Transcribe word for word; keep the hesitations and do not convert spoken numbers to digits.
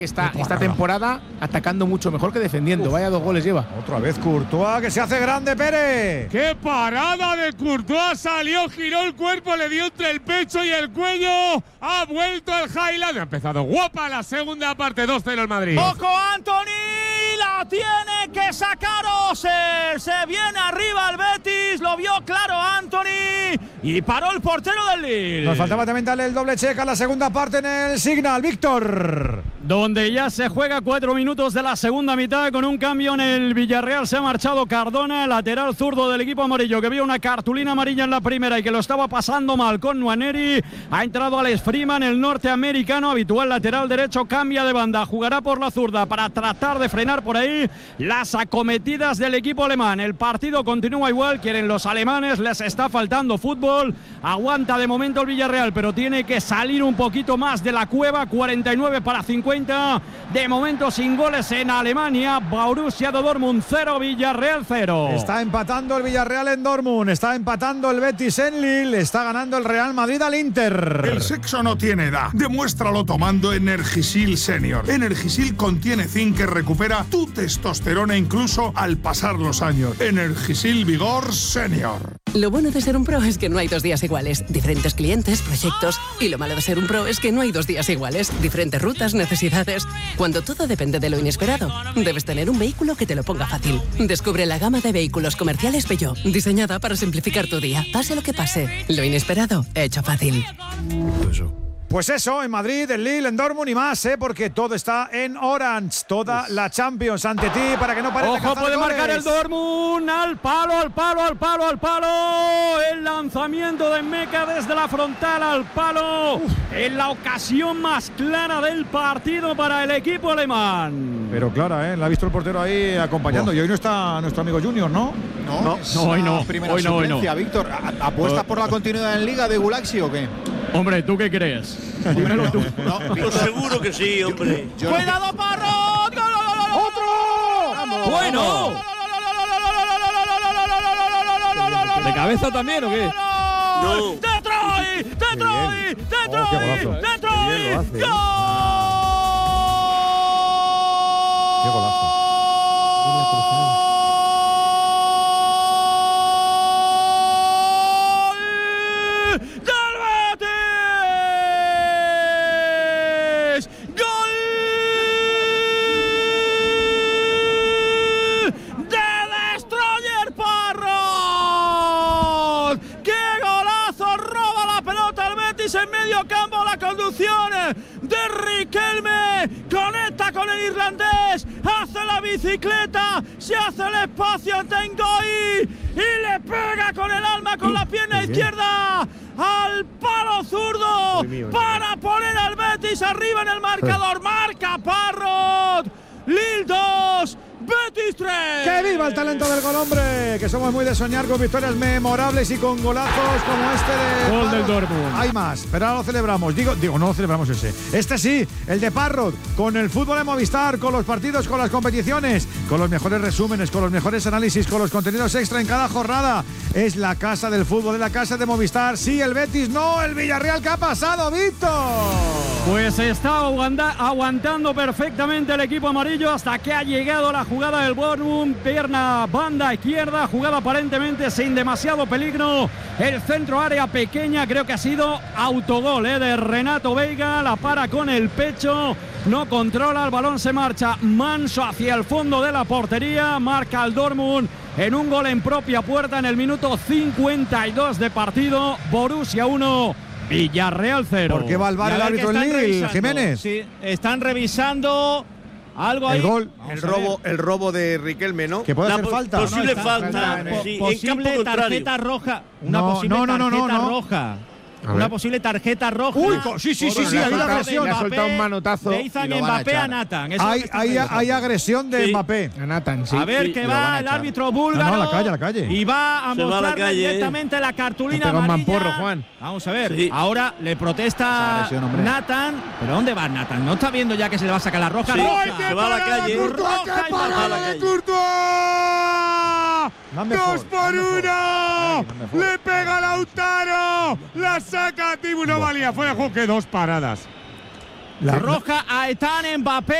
Esta, esta temporada atacando mucho mejor que defendiendo. Uf. Vaya dos goles lleva. Otra vez Courtois, que se hace grande, Pérez. ¡Qué parada de Courtois! Salió, giró el cuerpo, le dio entre el pecho y el cuello. Ha vuelto el Highland. Ha empezado guapa la segunda parte. dos cero el Madrid. ¡Ojo, Antony! ¡La tiene que sacar Oser! Se viene arriba el Betis. Lo vio claro Antony. Y paró el portero del Lille. Nos faltaba también darle el doble check a la segunda parte en el Signal. Víctor. Donde ya se juega cuatro minutos de la segunda mitad con un cambio en el Villarreal. Se ha marchado Cardona, lateral zurdo del equipo amarillo, que vio una cartulina amarilla en la primera y que lo estaba pasando mal con Nwaneri. Ha entrado Alex Freeman, el norteamericano, habitual lateral derecho, cambia de banda, jugará por la zurda para tratar de frenar por ahí las acometidas del equipo alemán. El partido continúa igual, quieren los alemanes, les está faltando fútbol. Aguanta de momento el Villarreal, pero tiene que salir un poquito más de la cueva. cuarenta y nueve para cincuenta. De momento sin goles en Alemania. Borussia Dortmund cero, Villarreal cero. Está empatando el Villarreal en Dortmund. Está empatando el Betis en Lille. Está ganando el Real Madrid al Inter. El sexo no tiene edad. Demuéstralo tomando Energisil Senior. Energisil contiene zinc que recupera tu testosterona incluso al pasar los años. Energisil Vigor Senior. Lo bueno de ser un pro es que no hay dos días iguales. Diferentes clientes, proyectos. Y lo malo de ser un pro es que no hay dos días iguales. Diferentes rutas, necesidades. Cuando todo depende de lo inesperado, debes tener un vehículo que te lo ponga fácil. Descubre la gama de vehículos comerciales Peugeot, diseñada para simplificar tu día. Pase lo que pase, lo inesperado, hecho fácil. Pues eso, en Madrid, en Lille, en Dortmund y más, ¿eh? Porque todo está en Orange. Toda la Champions ante ti para que no pare de Ojo, puede goles. marcar el Dortmund. Al palo, al palo, al palo, al palo. El lanzamiento de Meca desde la frontal al palo. Uf. En la ocasión más clara del partido para el equipo alemán. Pero clara, ¿eh? La ha visto el portero ahí acompañando. Oh. Y hoy no está nuestro amigo Junior, ¿no? No, no, no hoy no. Primera hoy no, hoy no. Víctor, ¿apuestas por la continuidad en Liga de Gulaxi o qué? Hombre, ¿tú qué crees? Dímelo tú. No, pues seguro que sí, hombre. Yo, yo ¡Cuidado, Parro! ¡Otro! ¡Bueno! ¿De cabeza también o qué? No. ¡De Troy! ¡De Troy! ¡De Troy! ¡De Troy! ¡Gol! ¡Qué golazo! En medio campo la conducción de Riquelme, conecta con el irlandés, hace la bicicleta, se hace el espacio ante Ngoy y le pega con el alma, con la pierna izquierda al palo zurdo para poner al Betis arriba en el marcador. Marca Parrot, Lille dos, Betis tres. ¡Que viva el talento del gol, hombre! Que somos muy de soñar con victorias memorables y con golazos como este de gol Parrot. del Dortmund. Hay más, pero ahora lo celebramos. Digo, digo, no lo celebramos ese. Este sí, el de Parrot, con el fútbol de Movistar, con los partidos, con las competiciones, con los mejores resúmenes, con los mejores análisis, con los contenidos extra en cada jornada. Es la casa del fútbol, es la casa de Movistar. Sí, el Betis, no, el Villarreal. ¿Qué ha pasado, Víctor? Pues está aguanta, aguantando perfectamente el equipo amarillo hasta que ha llegado la jugada del Dortmund. Pierna, banda izquierda, jugada aparentemente sin demasiado peligro. El centro área pequeña, creo que ha sido autogol ¿eh? de Renato Veiga. La para con el pecho, no controla, el balón se marcha manso hacia el fondo de la portería. Marca el Dortmund en un gol en propia puerta en el minuto cincuenta y dos de partido. Borussia uno, Villarreal cero. ¿Por qué va el VAR el árbitro en Lille, Jiménez? Sí, están revisando algo ahí. El gol. El robo, el robo de Riquelme, ¿no? Que puede la hacer po falta. Posible no, falta. una po Sí, posible en campo tarjeta roja. Una no, posible no, no, no, tarjeta no, no. roja. Una posible tarjeta roja. Uy, sí, sí, sí, sí, hay la agresión. Le ha soltado un manotazo. Le hizo Mbappé a Nathan. Hay, hay, hay agresión de sí. Mbappé. A Nathan, sí. A ver sí, que va el árbitro búlgaro. No, no, a la calle, a la calle. Y va a Se mostrar va a directamente la cartulina amarilla. amarilla. Mamporro, Juan. Vamos a ver. Sí. Ahora le protesta agresión, Nathan. ¿Pero dónde va Nathan? ¿No está viendo ya que se le va a sacar la roja? Sí, roja. se va a la calle. Roja y parada de ¡Dos por uno! ¡Le pega Lautaro! ¡La saca Tibu! No valía, fue de juego que dos paradas. La roja a Ethan Mbappé.